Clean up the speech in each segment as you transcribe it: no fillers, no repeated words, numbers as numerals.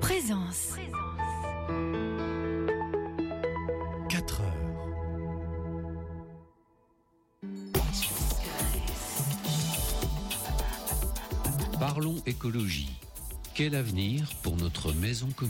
Présence. 4 heures. Parlons écologie. Quel avenir pour notre maison commune ?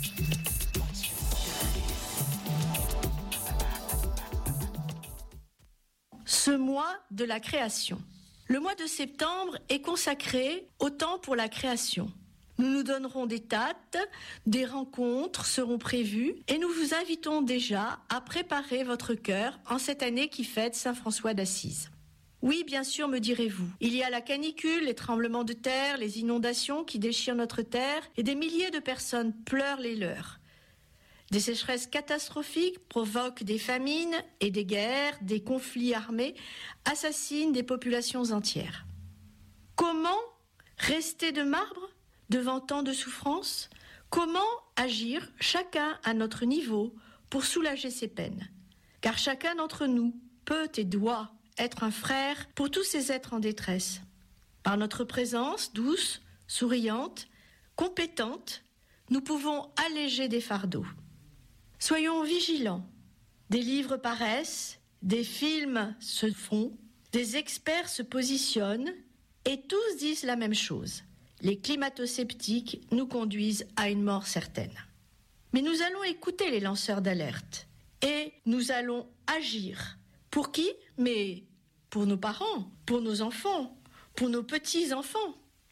Ce mois de la création. Le mois de septembre est consacré au temps pour la création. Nous nous donnerons des dates, des rencontres seront prévues et nous vous invitons déjà à préparer votre cœur en cette année qui fête Saint François d'Assise. Oui, bien sûr, me direz-vous. Il y a la canicule, les tremblements de terre, les inondations qui déchirent notre terre et des milliers de personnes pleurent les leurs. Des sécheresses catastrophiques provoquent des famines et des guerres, des conflits armés assassinent des populations entières. Comment rester de marbre devant tant de souffrances ? Comment agir chacun à notre niveau pour soulager ces peines ? Car chacun d'entre nous peut et doit être un frère pour tous ces êtres en détresse. Par notre présence douce, souriante, compétente, nous pouvons alléger des fardeaux. Soyons vigilants. Des livres paraissent, des films se font, des experts se positionnent et tous disent la même chose. Les climato-sceptiques nous conduisent à une mort certaine. Mais nous allons écouter les lanceurs d'alerte et nous allons agir. Pour qui ? Mais pour nos parents, pour nos enfants, pour nos petits-enfants.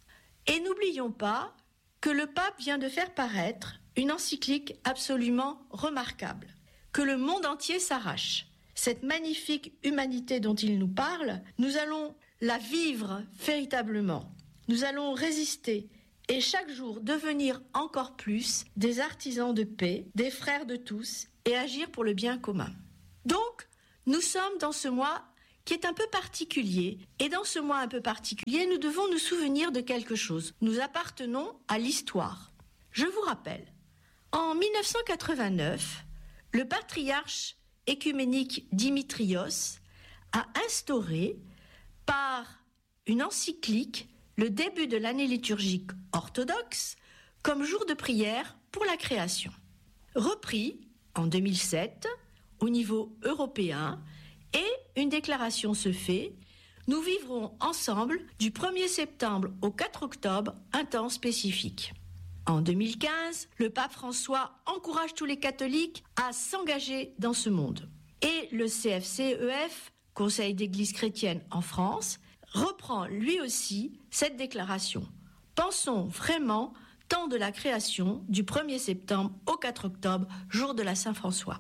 Et n'oublions pas que le pape vient de faire paraître une encyclique absolument remarquable, que le monde entier s'arrache. Cette magnifique humanité dont il nous parle, nous allons la vivre véritablement. Nous allons résister et chaque jour devenir encore plus des artisans de paix, des frères de tous et agir pour le bien commun. Donc, nous sommes dans ce mois qui est un peu particulier. Et dans ce mois un peu particulier, nous devons nous souvenir de quelque chose. Nous appartenons à l'histoire. Je vous rappelle, en 1989, le patriarche œcuménique Dimitrios a instauré par une encyclique le début de l'année liturgique orthodoxe comme jour de prière pour la création. Repris en 2007 au niveau européen et une déclaration se fait, nous vivrons ensemble du 1er septembre au 4 octobre un temps spécifique. En 2015, le pape François encourage tous les catholiques à s'engager dans ce monde. Et le CFCEF, Conseil d'Église chrétienne en France, reprend lui aussi cette déclaration. Pensons vraiment temps de la création du 1er septembre au 4 octobre, jour de la Saint-François.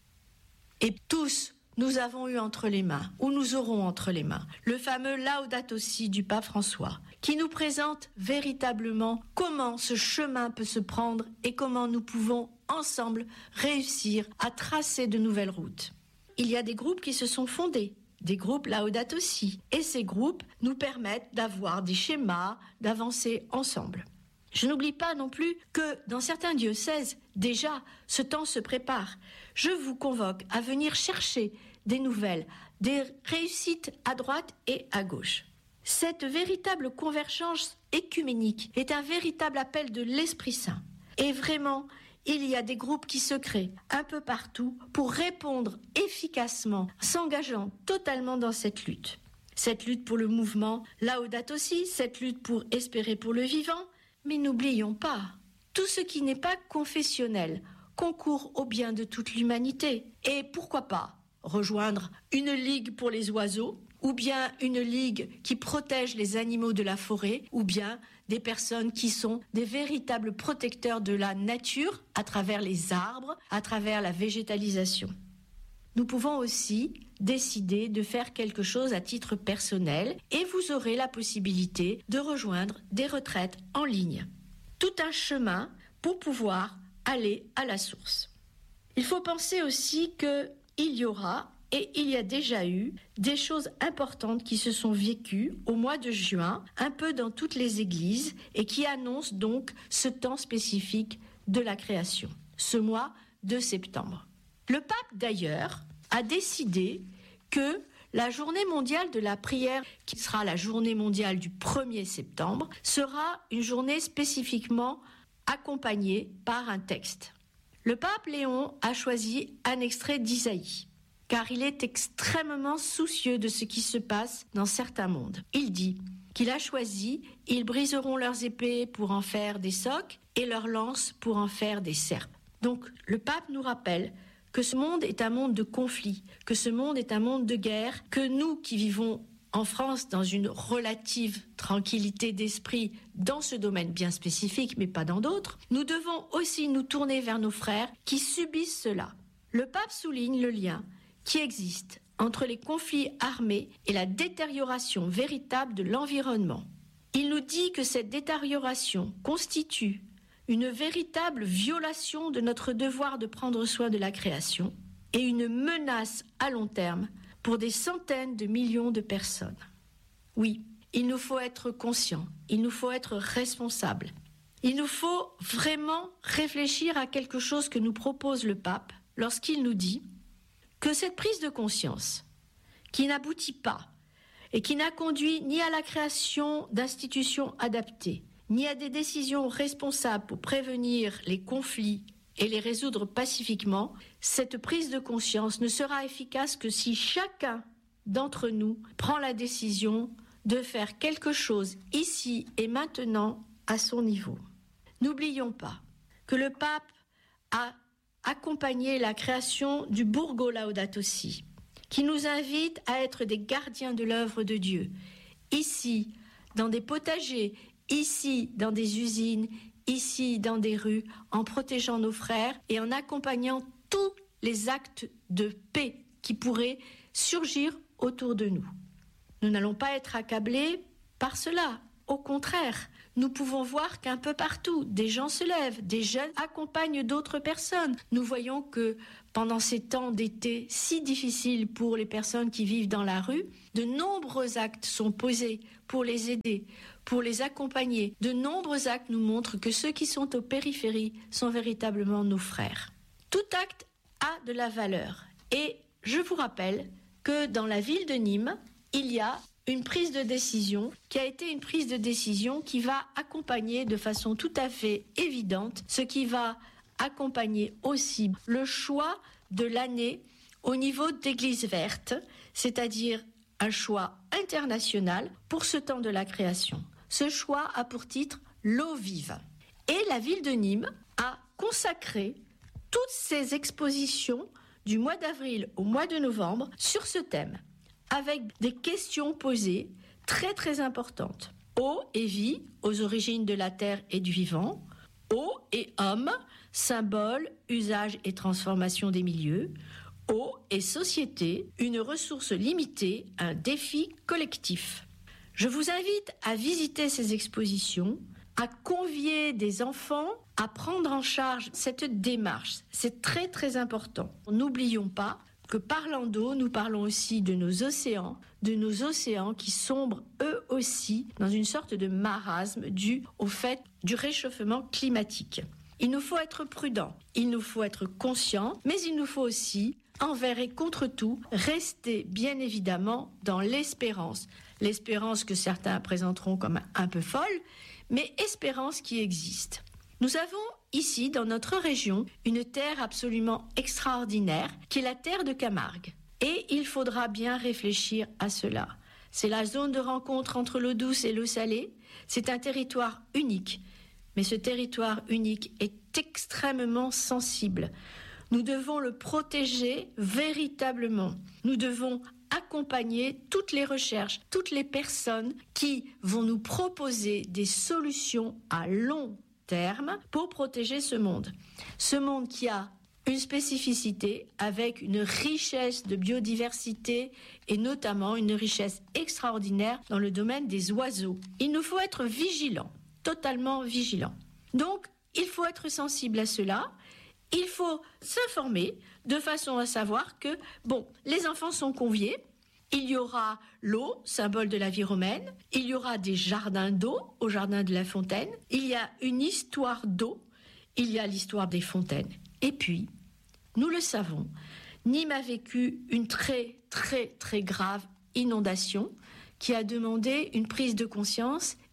Et tous, nous avons eu entre les mains, ou nous aurons entre les mains, le fameux Laudato Si du pape François, qui nous présente véritablement comment ce chemin peut se prendre et comment nous pouvons ensemble réussir à tracer de nouvelles routes. Il y a des groupes qui se sont fondés, des groupes Laudato Si, et ces groupes nous permettent d'avoir des schémas, d'avancer ensemble. Je n'oublie pas non plus que dans certains diocèses, déjà, ce temps se prépare. Je vous convoque à venir chercher des nouvelles, des réussites à droite et à gauche. Cette véritable convergence œcuménique est un véritable appel de l'Esprit Saint. Et vraiment, il y a des groupes qui se créent un peu partout pour répondre efficacement, s'engageant totalement dans cette lutte. Cette lutte pour le mouvement Laudato Si, cette lutte pour espérer pour le vivant. Mais n'oublions pas, tout ce qui n'est pas confessionnel concourt au bien de toute l'humanité. Et pourquoi pas rejoindre une ligue pour les oiseaux, ou bien une ligue qui protège les animaux de la forêt, ou bien des personnes qui sont des véritables protecteurs de la nature à travers les arbres, à travers la végétalisation. Nous pouvons aussi décider de faire quelque chose à titre personnel et vous aurez la possibilité de rejoindre des retraites en ligne. Tout un chemin pour pouvoir aller à la source. Il faut penser aussi qu'il y aura et il y a déjà eu des choses importantes qui se sont vécues au mois de juin, un peu dans toutes les églises et qui annoncent donc ce temps spécifique de la création, ce mois de septembre. Le pape, d'ailleurs, a décidé que la journée mondiale de la prière, qui sera la journée mondiale du 1er septembre, sera une journée spécifiquement accompagné par un texte. Le pape Léon a choisi un extrait d'Isaïe, car il est extrêmement soucieux de ce qui se passe dans certains mondes. Il dit qu'il a choisi « Ils briseront leurs épées pour en faire des socs et leurs lances pour en faire des serpes ». Donc le pape nous rappelle que ce monde est un monde de conflit, que ce monde est un monde de guerre, que nous qui vivons en France dans une relative tranquillité d'esprit dans ce domaine bien spécifique, mais pas dans d'autres, nous devons aussi nous tourner vers nos frères qui subissent cela. Le pape souligne le lien qui existe entre les conflits armés et la détérioration véritable de l'environnement. Il nous dit que cette détérioration constitue une véritable violation de notre devoir de prendre soin de la création et une menace à long terme pour des centaines de millions de personnes. Oui, il nous faut être conscients, il nous faut être responsables. Il nous faut vraiment réfléchir à quelque chose que nous propose le pape lorsqu'il nous dit que cette prise de conscience, qui n'aboutit pas et qui n'a conduit ni à la création d'institutions adaptées, ni à des décisions responsables pour prévenir les conflits et les résoudre pacifiquement, cette prise de conscience ne sera efficace que si chacun d'entre nous prend la décision de faire quelque chose ici et maintenant à son niveau. N'oublions pas que le pape a accompagné la création du Burgo Laudato Si, qui nous invite à être des gardiens de l'œuvre de Dieu, ici, dans des potagers, ici, dans des usines, ici, dans des rues, en protégeant nos frères et en accompagnant tous les actes de paix qui pourraient surgir autour de nous. Nous n'allons pas être accablés par cela. Au contraire, nous pouvons voir qu'un peu partout, des gens se lèvent, des jeunes accompagnent d'autres personnes. Nous voyons que pendant ces temps d'été si difficiles pour les personnes qui vivent dans la rue, de nombreux actes sont posés pour les aider, pour les accompagner. De nombreux actes nous montrent que ceux qui sont aux périphéries sont véritablement nos frères. Tout acte a de la valeur. Et je vous rappelle que dans la ville de Nîmes, il y a une prise de décision qui a été une prise de décision qui va accompagner de façon tout à fait évidente ce qui va accompagner aussi le choix de l'année au niveau d'Église verte, c'est-à-dire un choix international pour ce temps de la création. Ce choix a pour titre « L'eau vive ». Et la ville de Nîmes a consacré toutes ces expositions du mois d'avril au mois de novembre sur ce thème, avec des questions posées très très importantes. Eau et vie, aux origines de la terre et du vivant. Eau et homme, symbole, usage et transformation des milieux. Eau et société, une ressource limitée, un défi collectif. Je vous invite à visiter ces expositions, à convier des enfants à prendre en charge cette démarche. C'est très très important. N'oublions pas que parlant d'eau, nous parlons aussi de nos océans qui sombrent eux aussi dans une sorte de marasme dû au fait du réchauffement climatique. Il nous faut être prudents, il nous faut être conscients, mais il nous faut aussi, envers et contre tout, rester bien évidemment dans l'espérance. L'espérance que certains présenteront comme un peu folle, mais espérance qui existe. Nous avons ici, dans notre région, une terre absolument extraordinaire, qui est la terre de Camargue. Et il faudra bien réfléchir à cela. C'est la zone de rencontre entre l'eau douce et l'eau salée. C'est un territoire unique. Mais ce territoire unique est extrêmement sensible. Nous devons le protéger véritablement. Nous devons accompagner toutes les recherches, toutes les personnes qui vont nous proposer des solutions à long terme pour protéger ce monde. Ce monde qui a une spécificité avec une richesse de biodiversité et notamment une richesse extraordinaire dans le domaine des oiseaux. Il nous faut être vigilants, totalement vigilants. Donc, il faut être sensible à cela. Il faut s'informer de façon à savoir que, les enfants sont conviés. Il y aura l'eau, symbole de la vie romaine. Il y aura des jardins d'eau au jardin de la Fontaine. Il y a une histoire d'eau. Il y a l'histoire des fontaines. Et puis, nous le savons, Nîmes a vécu une très, très, très grave inondation qui a demandé une prise de conscience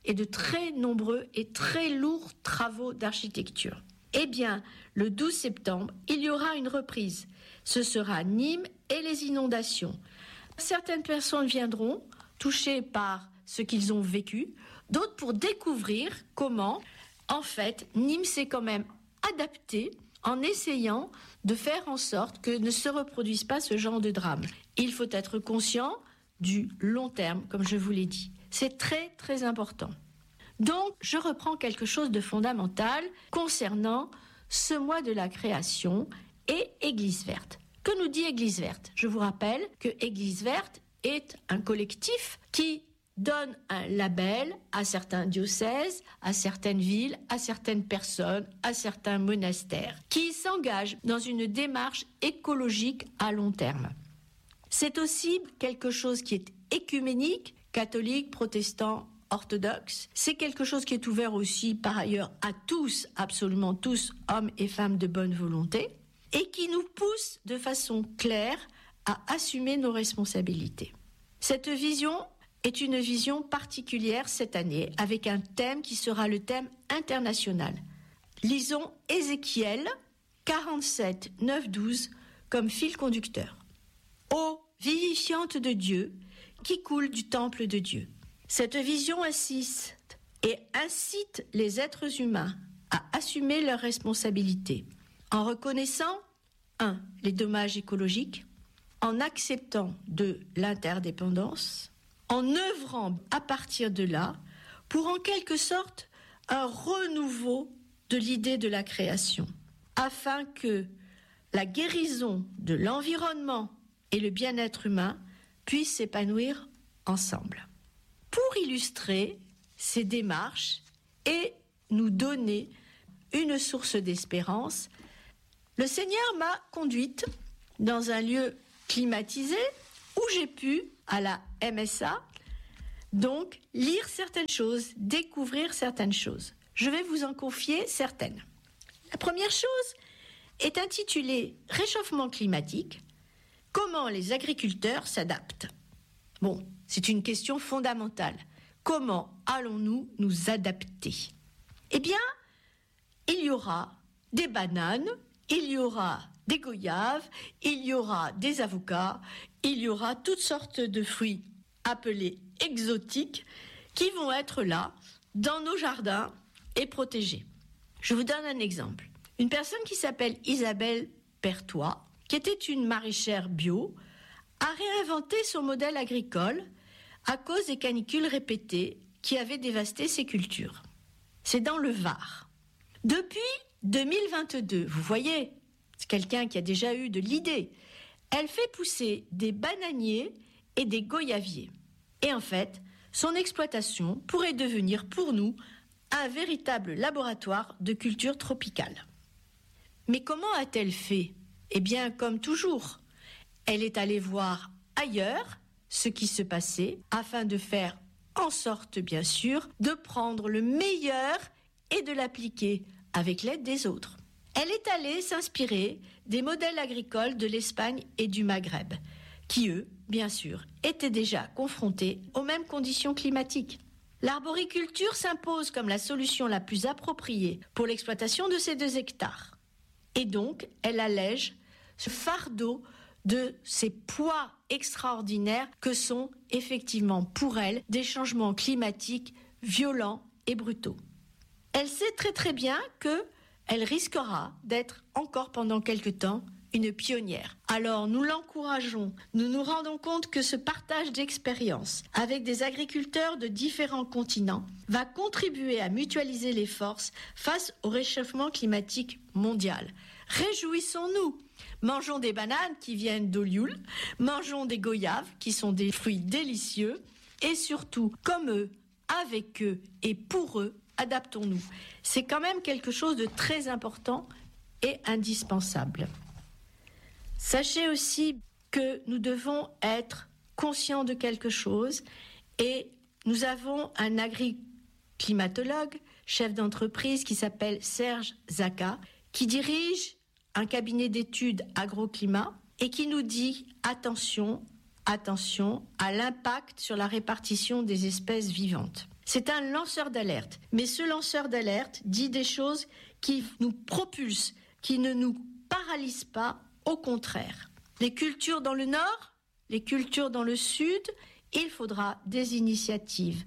et de très nombreux et très lourds travaux d'architecture. Eh bien, le 12 septembre, il y aura une reprise. Ce sera Nîmes et les inondations. Certaines personnes viendront, touchées par ce qu'ils ont vécu, d'autres pour découvrir comment, en fait, Nîmes s'est quand même adapté en essayant de faire en sorte que ne se reproduise pas ce genre de drame. Il faut être conscient du long terme, comme je vous l'ai dit. C'est très, très important. Donc, je reprends quelque chose de fondamental concernant ce mois de la création et Église verte. Que nous dit Église verte ? Je vous rappelle que Église verte est un collectif qui donne un label à certains diocèses, à certaines villes, à certaines personnes, à certains monastères, qui s'engagent dans une démarche écologique à long terme. C'est aussi quelque chose qui est écuménique, catholique, protestant, orthodoxe. C'est quelque chose qui est ouvert aussi par ailleurs à tous, absolument tous, hommes et femmes de bonne volonté, et qui nous pousse de façon claire à assumer nos responsabilités. Cette vision est une vision particulière cette année, avec un thème qui sera le thème international. Lisons Ézéchiel 47, 9, 12 comme fil conducteur. Ô vivifiante de Dieu, qui coule du temple de Dieu. Cette vision insiste et incite les êtres humains à assumer leurs responsabilités en reconnaissant 1. Les dommages écologiques, en acceptant de l'interdépendance, en œuvrant à partir de là pour en quelque sorte un renouveau de l'idée de la création, afin que la guérison de l'environnement et le bien-être humain puissent s'épanouir ensemble. Pour illustrer ces démarches et nous donner une source d'espérance, le Seigneur m'a conduite dans un lieu climatisé où j'ai pu, à la MSA, donc lire certaines choses, découvrir certaines choses. Je vais vous en confier certaines. La première chose est intitulée « Réchauffement climatique, comment les agriculteurs s'adaptent ». Bon, c'est une question fondamentale. Comment allons-nous nous adapter ? Eh bien, il y aura des bananes, il y aura des goyaves, il y aura des avocats, il y aura toutes sortes de fruits appelés exotiques qui vont être là, dans nos jardins et protégés. Je vous donne un exemple. Une personne qui s'appelle Isabelle Pertois, qui était une maraîchère bio, a réinventé son modèle agricole à cause des canicules répétées qui avaient dévasté ses cultures. C'est dans le Var. Depuis 2022, vous voyez, c'est quelqu'un qui a déjà eu de l'idée. Elle fait pousser des bananiers et des goyaviers. Et en fait, son exploitation pourrait devenir pour nous un véritable laboratoire de culture tropicale. Mais comment a-t-elle fait ? Eh bien, comme toujours, elle est allée voir ailleurs ce qui se passait afin de faire en sorte, bien sûr, de prendre le meilleur et de l'appliquer avec l'aide des autres. Elle est allée s'inspirer des modèles agricoles de l'Espagne et du Maghreb, qui, eux, bien sûr, étaient déjà confrontés aux mêmes conditions climatiques. L'arboriculture s'impose comme la solution la plus appropriée pour l'exploitation de ces 2 hectares. Et donc, elle allège ce fardeau de ces poids extraordinaires que sont effectivement pour elle des changements climatiques violents et brutaux. Elle sait très très bien qu'elle risquera d'être encore pendant quelque temps une pionnière. Alors nous l'encourageons, nous nous rendons compte que ce partage d'expériences avec des agriculteurs de différents continents va contribuer à mutualiser les forces face au réchauffement climatique mondial. Réjouissons-nous! Mangeons des bananes qui viennent d'Olioul, mangeons des goyaves qui sont des fruits délicieux et surtout, comme eux, avec eux et pour eux, adaptons-nous. C'est quand même quelque chose de très important et indispensable. Sachez aussi que nous devons être conscients de quelque chose et nous avons un agriclimatologue, chef d'entreprise qui s'appelle Serge Zaka, qui dirige un cabinet d'études agroclimat et qui nous dit attention à l'impact sur la répartition des espèces vivantes. C'est un lanceur d'alerte. Mais ce lanceur d'alerte dit des choses qui nous propulsent, qui ne nous paralysent pas, au contraire. Les cultures dans le nord, les cultures dans le sud, il faudra des initiatives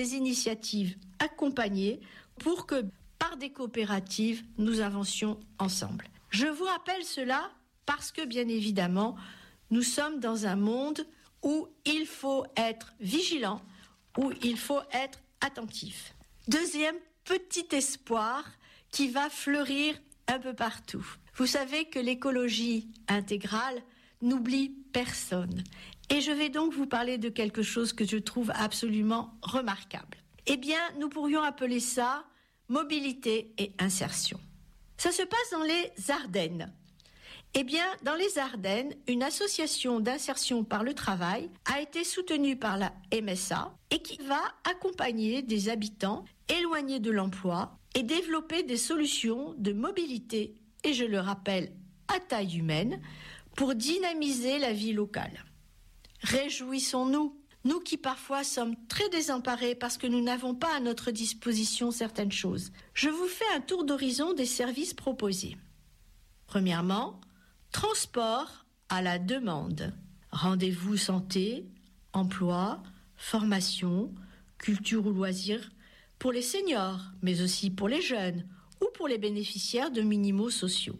accompagnées pour que, par des coopératives, nous avancions ensemble. Je vous rappelle cela parce que, bien évidemment, nous sommes dans un monde où il faut être vigilant, où il faut être attentif. Deuxième petit espoir qui va fleurir un peu partout. Vous savez que l'écologie intégrale n'oublie personne. Et je vais donc vous parler de quelque chose que je trouve absolument remarquable. Eh bien, nous pourrions appeler ça mobilité et insertion. Ça se passe dans les Ardennes. Eh bien, dans les Ardennes, une association d'insertion par le travail a été soutenue par la MSA et qui va accompagner des habitants éloignés de l'emploi et développer des solutions de mobilité, et je le rappelle, à taille humaine, pour dynamiser la vie locale. Réjouissons-nous, nous qui parfois sommes très désemparés parce que nous n'avons pas à notre disposition certaines choses. Je vous fais un tour d'horizon des services proposés. Premièrement, transport à la demande. Rendez-vous santé, emploi, formation, culture ou loisirs pour les seniors, mais aussi pour les jeunes ou pour les bénéficiaires de minimaux sociaux.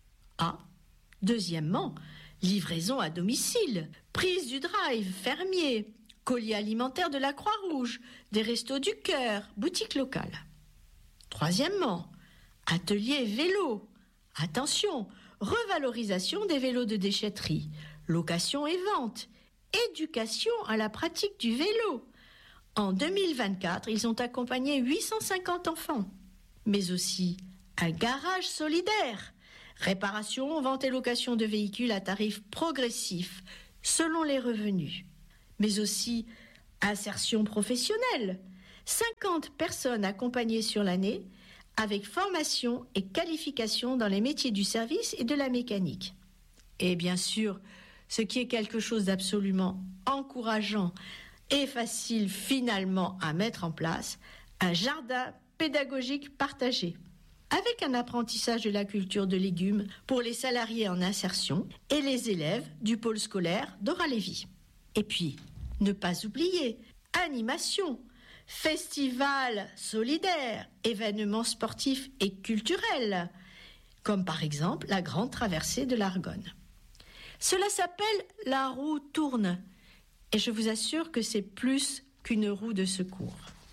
Deuxièmement, livraison à domicile, prise du drive, fermier, colis alimentaire de la Croix-Rouge, des restos du cœur, boutiques locales. Troisièmement, atelier vélo. Attention, revalorisation des vélos de déchetterie, location et vente, éducation à la pratique du vélo. En 2024, ils ont accompagné 850 enfants, mais aussi un garage solidaire, réparation, vente et location de véhicules à tarifs progressifs selon les revenus, mais aussi insertion professionnelle, 50 personnes accompagnées sur l'année avec formation et qualification dans les métiers du service et de la mécanique. Et bien sûr, ce qui est quelque chose d'absolument encourageant et facile finalement à mettre en place, un jardin pédagogique partagé, avec un apprentissage de la culture de légumes pour les salariés en insertion et les élèves du pôle scolaire Dora Lévy. Et puis, ne pas oublier, animation, festivals solidaires, événements sportifs et culturels, comme par exemple la grande traversée de l'Argonne. Cela s'appelle la roue tourne, et je vous assure que c'est plus qu'une roue de secours.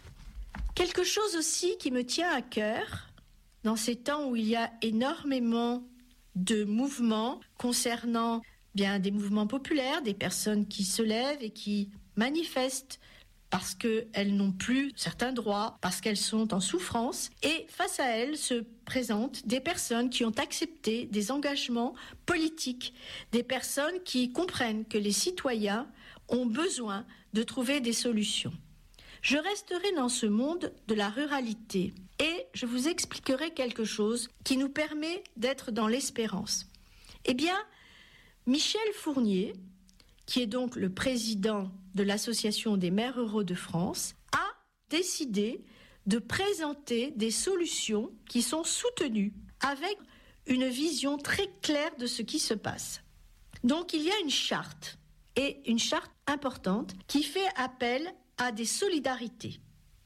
Quelque chose aussi qui me tient à cœur, dans ces temps où il y a énormément de mouvements concernant des mouvements populaires, des personnes qui se lèvent et qui manifestent parce qu'elles n'ont plus certains droits, parce qu'elles sont en souffrance, et face à elles se présentent des personnes qui ont accepté des engagements politiques, des personnes qui comprennent que les citoyens ont besoin de trouver des solutions. Je resterai dans ce monde de la ruralité et je vous expliquerai quelque chose qui nous permet d'être dans l'espérance. Eh bien, Michel Fournier, qui est donc le président de l'Association des maires ruraux de France, a décidé de présenter des solutions qui sont soutenues avec une vision très claire de ce qui se passe. Donc il y a une charte, et une charte importante, qui fait appel à des solidarités.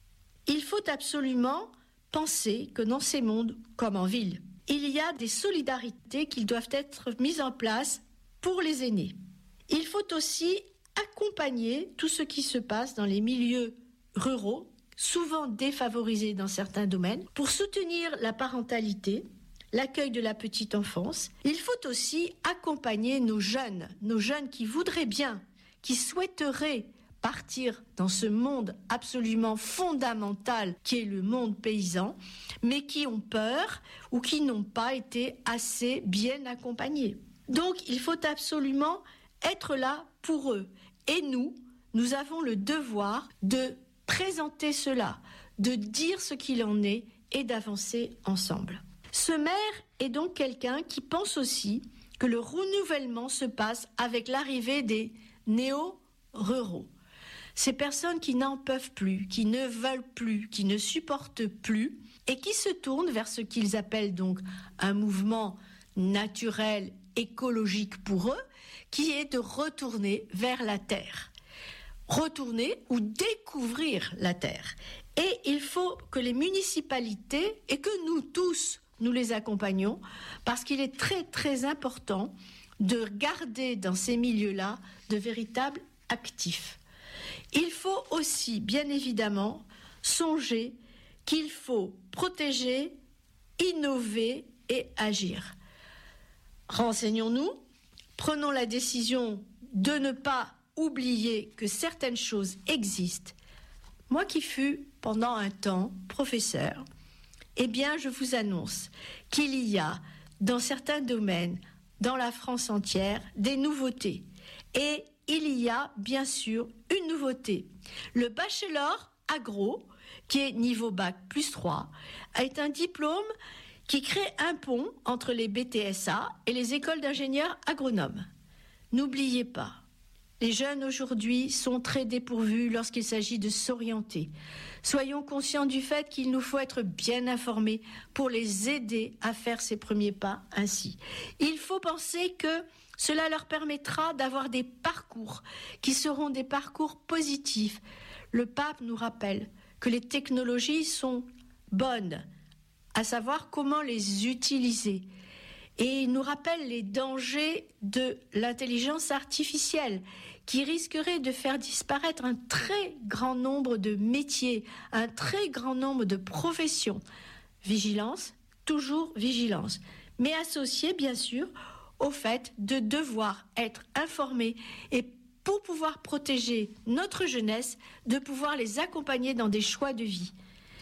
Il faut absolument penser que dans ces mondes, comme en ville, il y a des solidarités qui doivent être mises en place pour les aînés. Il faut aussi accompagner tout ce qui se passe dans les milieux ruraux, souvent défavorisés dans certains domaines, pour soutenir la parentalité, l'accueil de la petite enfance. Il faut aussi accompagner nos jeunes qui voudraient bien, qui souhaiteraient partir dans ce monde absolument fondamental qui est le monde paysan, mais qui ont peur ou qui n'ont pas été assez bien accompagnés. Donc il faut absolument être là pour eux. Et nous avons le devoir de présenter cela, de dire ce qu'il en est et d'avancer ensemble. Ce maire est donc quelqu'un qui pense aussi que le renouvellement se passe avec l'arrivée des néo-ruraux. ces personnes qui n'en peuvent plus, qui ne veulent plus, qui ne supportent plus et qui se tournent vers ce qu'ils appellent donc un mouvement naturel, écologique pour eux, qui est de retourner vers la terre. Retourner ou découvrir la terre. Et il faut que les municipalités et que nous tous, nous les accompagnons, parce qu'il est très très important de garder dans ces milieux-là de véritables actifs. Il faut aussi, bien évidemment, songer qu'il faut protéger, innover et agir. Renseignons-nous, prenons la décision de ne pas oublier que certaines choses existent. Moi qui fus pendant un temps professeur, eh bien je vous annonce qu'il y a dans certains domaines, dans la France entière, des nouveautés. Et il y a bien sûr une nouveauté. Le bachelor agro, qui est niveau bac plus 3, est un diplôme qui crée un pont entre les BTSA et les écoles d'ingénieurs agronomes. N'oubliez pas, les jeunes aujourd'hui sont très dépourvus lorsqu'il s'agit de s'orienter. Soyons conscients du fait qu'il nous faut être bien informés pour les aider à faire ces premiers pas ainsi. Il faut penser que cela leur permettra d'avoir des parcours qui seront des parcours positifs. Le pape nous rappelle que les technologies sont bonnes, à savoir comment les utiliser. Et il nous rappelle les dangers de l'intelligence artificielle qui risquerait de faire disparaître un très grand nombre de métiers, un très grand nombre de professions. Vigilance, toujours vigilance, mais associée bien sûr au fait de devoir être informé et pour pouvoir protéger notre jeunesse, de pouvoir les accompagner dans des choix de vie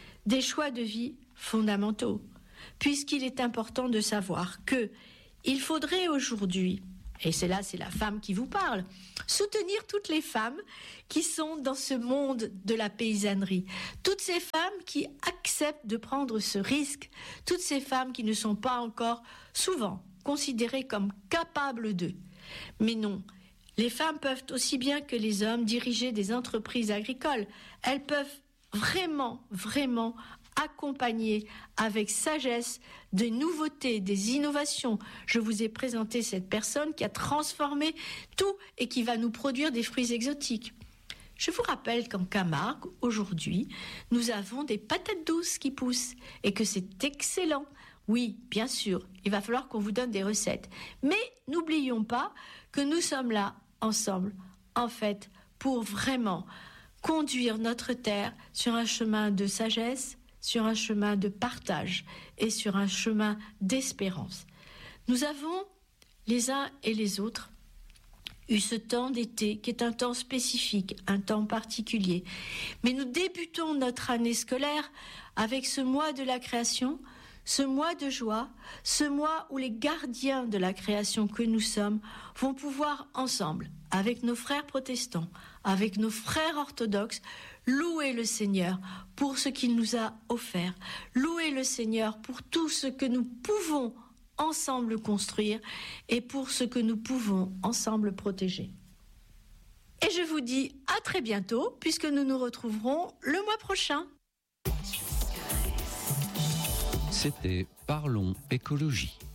fondamentaux. Puisqu'il est important de savoir que il faudrait aujourd'hui, et c'est la femme qui vous parle, soutenir toutes les femmes qui sont dans ce monde de la paysannerie, toutes ces femmes qui acceptent de prendre ce risque, toutes ces femmes qui ne sont pas encore souvent considérées comme capables d'eux. Mais non, les femmes peuvent aussi bien que les hommes diriger des entreprises agricoles. Elles peuvent vraiment accompagner avec sagesse des nouveautés, des innovations. Je vous ai présenté cette personne qui a transformé tout et qui va nous produire des fruits exotiques. Je vous rappelle qu'en Camargue, aujourd'hui, nous avons des patates douces qui poussent et que c'est excellent. Oui, bien sûr, il va falloir qu'on vous donne des recettes. Mais n'oublions pas que nous sommes là, ensemble, en fait, pour vraiment conduire notre terre sur un chemin de sagesse, sur un chemin de partage et sur un chemin d'espérance. Nous avons, les uns et les autres, eu ce temps d'été qui est un temps spécifique, un temps particulier. Mais nous débutons notre année scolaire avec ce mois de la création, ce mois de joie, ce mois où les gardiens de la création que nous sommes vont pouvoir ensemble, avec nos frères protestants, avec nos frères orthodoxes, louer le Seigneur pour ce qu'il nous a offert, louer le Seigneur pour tout ce que nous pouvons ensemble construire et pour ce que nous pouvons ensemble protéger. Et je vous dis à très bientôt puisque nous nous retrouverons le mois prochain. C'était Parlons écologie.